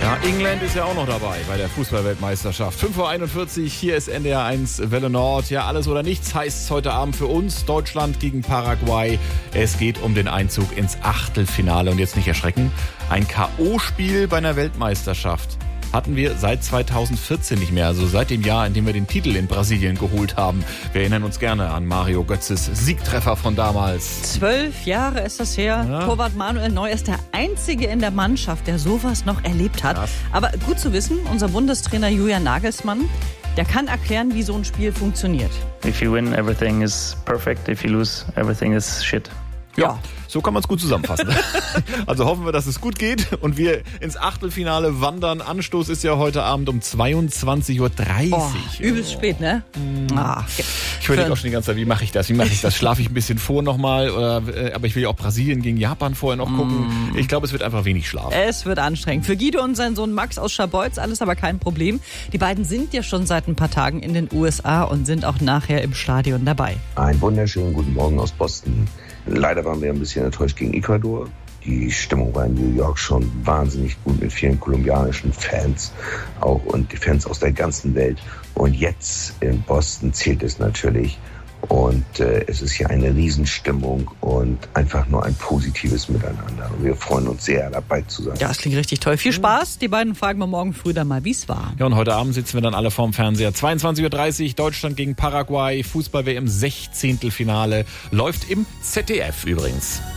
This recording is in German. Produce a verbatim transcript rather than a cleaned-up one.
Ja, England ist ja auch noch dabei bei der Fußballweltmeisterschaft. fünf Uhr einundvierzig, hier ist N D R eins Welle Nord. Ja, alles oder nichts heißt es heute Abend für uns. Deutschland gegen Paraguay. Es geht um den Einzug ins Achtelfinale. Und jetzt nicht erschrecken, ein K O-Spiel bei einer Weltmeisterschaft hatten wir seit zweitausendvierzehn nicht mehr, also seit dem Jahr, in dem wir den Titel in Brasilien geholt haben. Wir erinnern uns gerne an Mario Götzes Siegtreffer von damals. Zwölf Jahre ist das her. Ja. Torwart Manuel Neuer ist der Einzige in der Mannschaft, der sowas noch erlebt hat. Krass. Aber gut zu wissen, unser Bundestrainer Julian Nagelsmann, der kann erklären, wie so ein Spiel funktioniert. If you win, everything is perfect. If you lose, everything is shit. Ja, so kann man es gut zusammenfassen. Also hoffen wir, dass es gut geht und wir ins Achtelfinale wandern. Anstoß ist ja heute Abend um zweiundzwanzig Uhr dreißig. Oh, übelst oh. spät, ne? Mm. Ah, ich überlege auch schon die ganze Zeit, wie mache ich das? Wie mache ich das? Schlafe ich ein bisschen vor nochmal? Oder, äh, aber ich will ja auch Brasilien gegen Japan vorher noch gucken. Mm. Ich glaube, es wird einfach wenig Schlaf. Es wird anstrengend. Für Guido und seinen Sohn Max aus Scharbeutz alles aber kein Problem. Die beiden sind ja schon seit ein paar Tagen in den U S A und sind auch nachher im Stadion dabei. Einen wunderschönen guten Morgen aus Boston. Leider waren wir ein bisschen enttäuscht gegen Ecuador. Die Stimmung war in New York schon wahnsinnig gut mit vielen kolumbianischen Fans auch und die Fans aus der ganzen Welt. Und jetzt in Boston zählt es natürlich. Und äh, es ist hier eine Riesenstimmung und einfach nur ein positives Miteinander. Und wir freuen uns sehr, dabei zu sein. Ja, das klingt richtig toll. Viel Spaß. Die beiden fragen wir morgen früh dann mal, wie es war. Ja, und heute Abend sitzen wir dann alle vorm Fernseher. zweiundzwanzig Uhr dreißig, Deutschland gegen Paraguay. Fußball-W M Sechzehntelfinale. Läuft im Z D F übrigens.